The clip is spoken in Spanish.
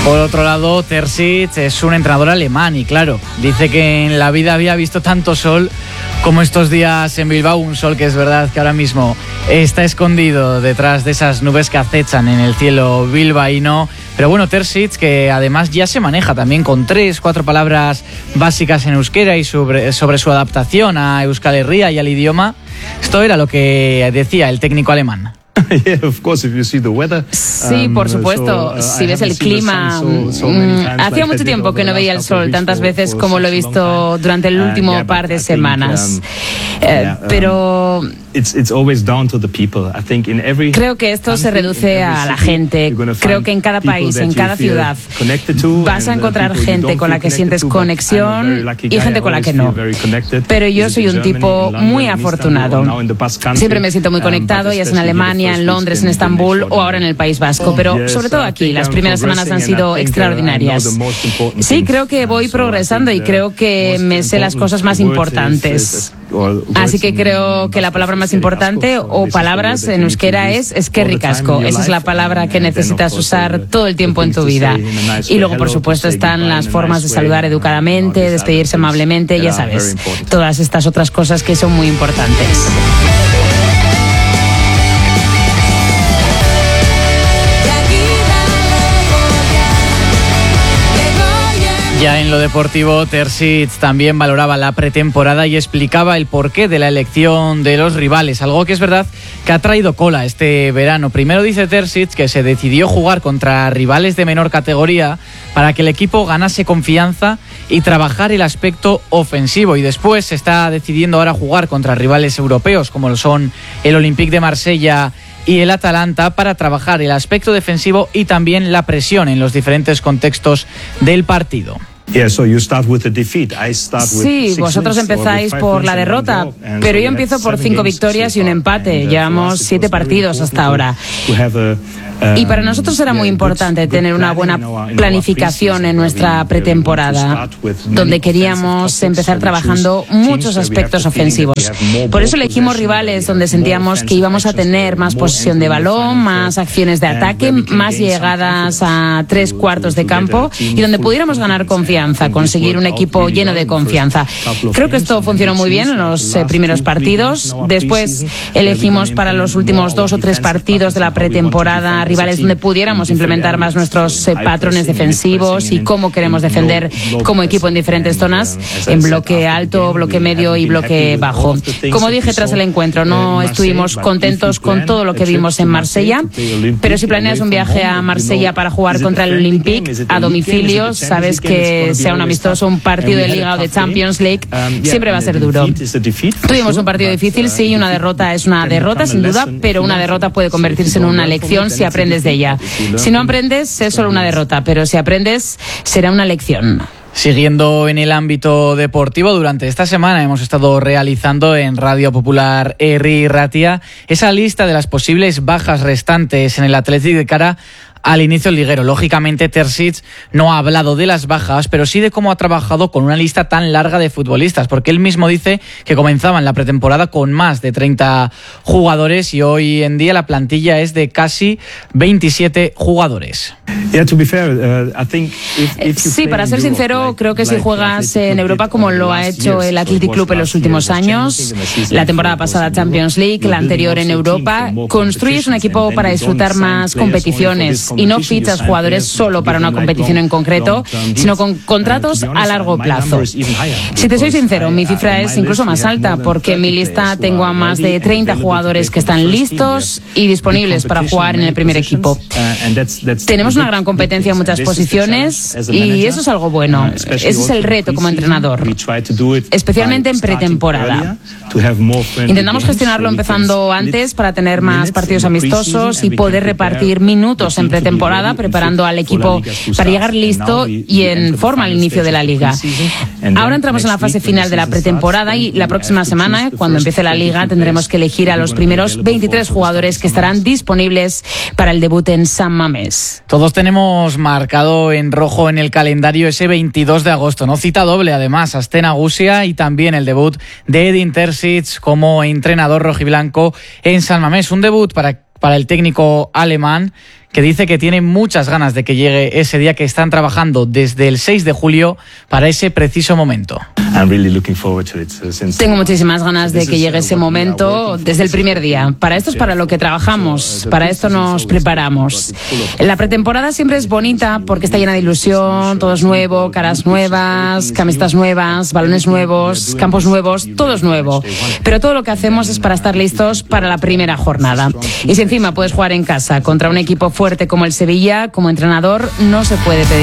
Por otro lado, Terzic es un entrenador alemán y claro, dice que en la vida había visto tanto sol como estos días en Bilbao, un sol que es verdad que ahora mismo está escondido detrás de esas nubes que acechan en el cielo bilbaíno. Pero bueno, Terzic, que además ya se maneja también con 3-4 palabras básicas en euskera y sobre su adaptación a Euskal Herria y al idioma. Esto era lo que decía el técnico alemán. Sí, por supuesto. Si ves el clima, hacía mucho tiempo que no veía el sol tantas veces como lo he visto durante el último par de semanas. Pero creo que esto se reduce a la gente. Creo que en cada país, en cada ciudad, vas a encontrar gente con la que sientes conexión y gente con la que no. Pero yo soy un tipo muy afortunado. Siempre me siento muy conectado, ya sea en Alemania, en Londres, en Estambul o ahora en el País Vasco, pero sobre todo aquí, las primeras semanas han sido extraordinarias. Sí, creo que voy progresando y creo que me sé las cosas más importantes. Así que creo que la palabra más importante o palabras en euskera es eskerrik asko. Esa es la palabra que necesitas usar todo el tiempo en tu vida. Y luego, por supuesto, están las formas de saludar educadamente, despedirse amablemente, ya sabes, todas estas otras cosas que son muy importantes. Ya en lo deportivo, Terzic también valoraba la pretemporada y explicaba el porqué de la elección de los rivales, algo que es verdad que ha traído cola este verano. Primero dice Terzic que se decidió jugar contra rivales de menor categoría para que el equipo ganase confianza y trabajar el aspecto ofensivo, y después se está decidiendo ahora jugar contra rivales europeos como lo son el Olympique de Marsella y el Atalanta para trabajar el aspecto defensivo y también la presión en los diferentes contextos del partido. Sí, vosotros empezáis por la derrota, pero yo empiezo por 5 victorias y un empate. Llevamos 7 partidos hasta ahora. Y para nosotros era muy importante tener una buena planificación en nuestra pretemporada, donde queríamos empezar trabajando muchos aspectos ofensivos. Por eso elegimos rivales donde sentíamos que íbamos a tener más posesión de balón, más acciones de ataque, más llegadas a 3/4 de campo y donde pudiéramos ganar confianza, conseguir un equipo lleno de confianza. Creo que esto funcionó muy bien en los primeros partidos. Después elegimos para los últimos 2 o 3 partidos de la pretemporada rivales donde pudiéramos implementar más nuestros patrones defensivos y cómo queremos defender como equipo en diferentes zonas, en bloque alto, bloque medio y bloque bajo. Como dije tras el encuentro, no estuvimos contentos con todo lo que vimos en Marsella, pero si planeas un viaje a Marsella para jugar contra el Olympique a domicilio, sabes que sea un amistoso, un partido de Liga o de Champions League, siempre va a ser duro. Tuvimos un partido difícil, sí, una derrota es una derrota sin duda, pero una derrota puede convertirse en una lección si aprendes de ella. Si no aprendes, es solo una derrota, pero si aprendes, será una lección. Siguiendo en el ámbito deportivo, durante esta semana hemos estado realizando en Radio Popular Herri Ratia esa lista de las posibles bajas restantes en el Athletic de cara al inicio liguero. Lógicamente, Terzic no ha hablado de las bajas, pero sí de cómo ha trabajado con una lista tan larga de futbolistas, porque él mismo dice que comenzaban la pretemporada con más de 30 jugadores y hoy en día la plantilla es de casi 27 jugadores. Sí, para ser sincero, creo que si juegas en Europa como lo ha hecho el Athletic Club en los últimos años, la temporada pasada Champions League, la anterior en Europa, construyes un equipo para disfrutar más competiciones y no fichas jugadores solo para una competición en concreto, sino con contratos a largo plazo. Si te soy sincero, mi cifra es incluso más alta, porque en mi lista tengo a más de 30 jugadores que están listos y disponibles para jugar en el primer equipo. Tenemos una gran competencia en muchas posiciones y eso es algo bueno. Ese es el reto como entrenador, especialmente en pretemporada. Intentamos gestionarlo empezando antes para tener más partidos amistosos y poder repartir minutos en pretemporada, preparando al equipo para llegar listo y en forma al inicio de la liga. Ahora entramos en la fase final de la pretemporada y la próxima semana, cuando empiece la liga, tendremos que elegir a los primeros 23 jugadores que estarán disponibles para el debut en San Mamés. Todos tenemos marcado en rojo en el calendario ese 22 de agosto, ¿no? Cita doble además, Aste Nagusia y también el debut de Edin Terzic como entrenador rojiblanco en San Mamés. Un debut para el técnico alemán que dice que tiene muchas ganas de que llegue ese día, que están trabajando desde el 6 de julio para ese preciso momento. Tengo muchísimas ganas de que llegue ese momento desde el primer día. Para esto es para lo que trabajamos, para esto nos preparamos. La pretemporada siempre es bonita porque está llena de ilusión, todo es nuevo, caras nuevas, camisetas nuevas, balones nuevos, campos nuevos, todo es nuevo. Pero todo lo que hacemos es para estar listos para la primera jornada. Y si encima puedes jugar en casa contra un equipo fuerte como el Sevilla, como entrenador no se puede pedir